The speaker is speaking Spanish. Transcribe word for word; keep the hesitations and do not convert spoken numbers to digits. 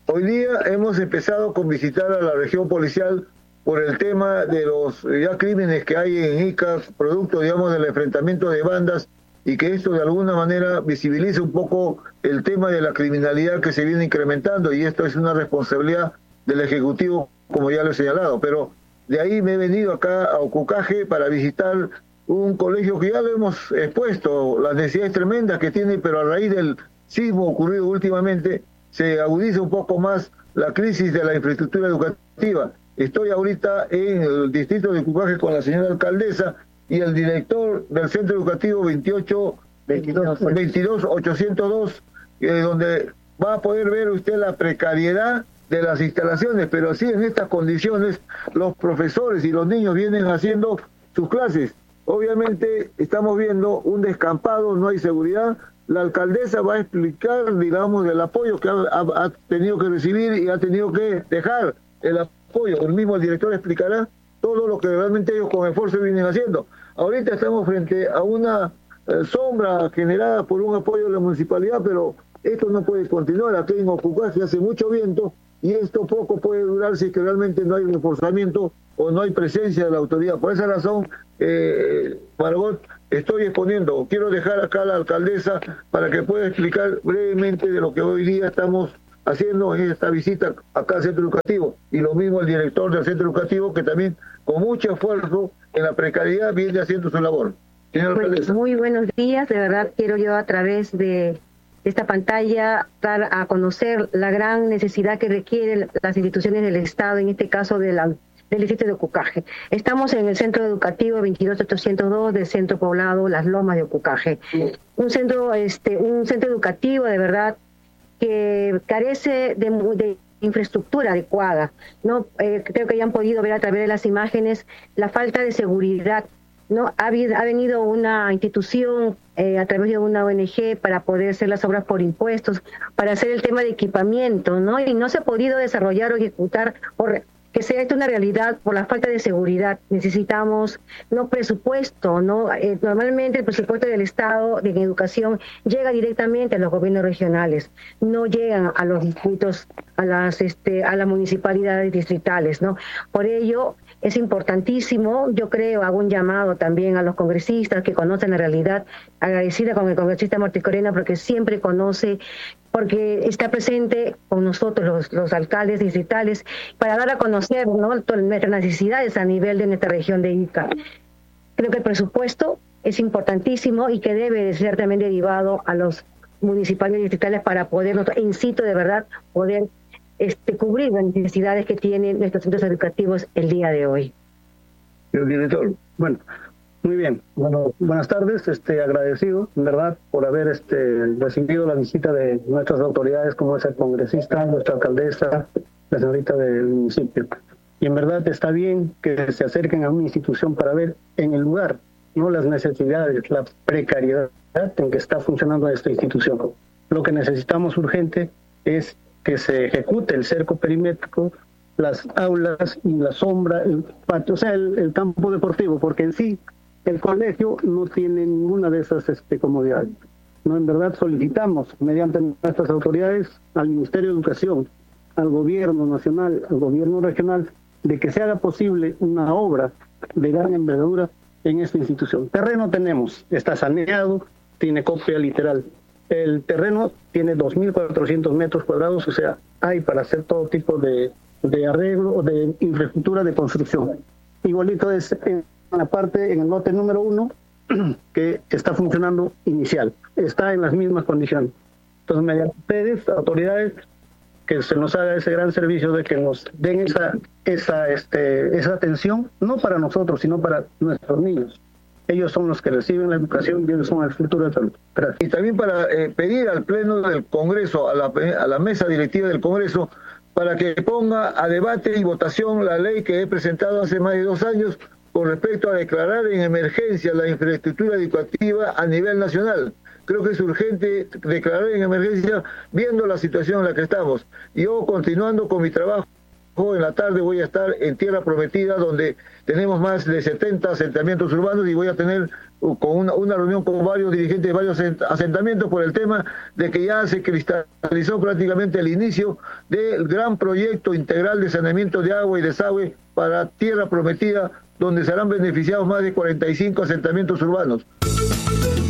Hoy día hemos empezado con visitar a la región policial por el tema de los ya crímenes que hay en Ica, producto, digamos, del enfrentamiento de bandas, y que esto de alguna manera visibiliza un poco el tema de la criminalidad que se viene incrementando, y esto es una responsabilidad del Ejecutivo, como ya lo he señalado. Pero de ahí me he venido acá a Ocucaje para visitar un colegio que ya lo hemos expuesto, las necesidades tremendas que tiene, pero a raíz del sismo ocurrido últimamente, se agudiza un poco más la crisis de la infraestructura educativa. Estoy ahorita en el distrito de Ocucaje con la señora alcaldesa y el director del centro educativo veintiocho veintidós ochocientos dos, eh, donde va a poder ver usted la precariedad de las instalaciones, pero sí, en estas condiciones los profesores y los niños vienen haciendo sus clases. Obviamente estamos viendo un descampado, no hay seguridad. La alcaldesa va a explicar, digamos, el apoyo que ha, ha, ha tenido que recibir y ha tenido que dejar el apoyo. El mismo director explicará todo lo que realmente ellos con esfuerzo vienen haciendo. Ahorita estamos frente a una eh, sombra generada por un apoyo de la municipalidad, pero esto no puede continuar. Aquí en Ocucaje hace mucho viento y esto poco puede durar si es que realmente no hay reforzamiento o no hay presencia de la autoridad. Por esa razón, eh, Margot, estoy exponiendo, quiero dejar acá a la alcaldesa para que pueda explicar brevemente de lo que hoy día estamos haciendo en esta visita acá al centro educativo, y lo mismo el director del centro educativo, que también con mucho esfuerzo en la precariedad viene haciendo su labor. Señora alcaldesa. Muy buenos días, de verdad quiero yo a través de esta pantalla dar a conocer la gran necesidad que requieren las instituciones del Estado, en este caso de la del distrito de Ocucaje. Estamos en el centro educativo veintidós ochocientos dos del centro poblado Las Lomas de Ocucaje. Un centro, este, un centro educativo de verdad que carece de, de infraestructura adecuada, ¿no? Eh, creo que ya han podido ver a través de las imágenes la falta de seguridad, ¿no? Ha, habido, ha venido una institución eh, a través de una O N G para poder hacer las obras por impuestos, para hacer el tema de equipamiento, ¿no? Y no se ha podido desarrollar o ejecutar por que sea esto una realidad por la falta de seguridad. Necesitamos no presupuesto, no eh, normalmente el presupuesto del Estado de educación llega directamente a los gobiernos regionales, no llegan a los distritos, a las este a las municipalidades distritales, ¿no? Por ello es importantísimo, yo creo, hago un llamado también a los congresistas que conocen la realidad, agradecida con el congresista Martí Corena porque siempre conoce, porque está presente con nosotros los, los alcaldes distritales para dar a conocer, ¿no?, todas nuestras necesidades a nivel de nuestra región de Ica. Creo que el presupuesto es importantísimo y que debe de ser también derivado a los municipales y distritales para poder, in situ de verdad, poder este, cubrir las necesidades que tienen nuestros centros educativos el día de hoy. Señor director, bueno, muy bien. Bueno, buenas tardes, este, agradecido, en verdad, por haber este, recibido la visita de nuestras autoridades, como es el congresista, nuestra alcaldesa, la señorita del municipio. Y en verdad está bien que se acerquen a una institución para ver en el lugar, no las necesidades, la precariedad en que está funcionando esta institución. Lo que necesitamos urgente es que se ejecute el cerco perimétrico, las aulas y la sombra, el patio, o sea, el, el campo deportivo, porque en sí el colegio no tiene ninguna de esas este, comodidades. No, en verdad solicitamos, mediante nuestras autoridades, al Ministerio de Educación, al Gobierno Nacional, al Gobierno Regional, de que se haga posible una obra de gran envergadura en esta institución. Terreno tenemos, está saneado, tiene copia literal. El terreno tiene dos mil cuatrocientos metros cuadrados, o sea, hay para hacer todo tipo de, de arreglo o de infraestructura de construcción. Igualito es en la parte, en el lote número uno, que está funcionando inicial, está en las mismas condiciones. Entonces, mediante ustedes, autoridades, que se nos haga ese gran servicio de que nos den esa, esa, este, esa atención, no para nosotros, sino para nuestros niños. Ellos son los que reciben la educación y ellos son el futuro de salud. Gracias. Y también para eh, pedir al Pleno del Congreso, a la, a la mesa directiva del Congreso, para que ponga a debate y votación la ley que he presentado hace más de dos años con respecto a declarar en emergencia la infraestructura educativa a nivel nacional. Creo que es urgente declarar en emergencia viendo la situación en la que estamos. Yo, continuando con mi trabajo en la tarde voy a estar en Tierra Prometida, donde tenemos más de setenta asentamientos urbanos, y voy a tener con una, una reunión con varios dirigentes de varios asentamientos por el tema de que ya se cristalizó prácticamente el inicio del gran proyecto integral de saneamiento de agua y desagüe para Tierra Prometida, donde serán beneficiados más de cuarenta y cinco asentamientos urbanos.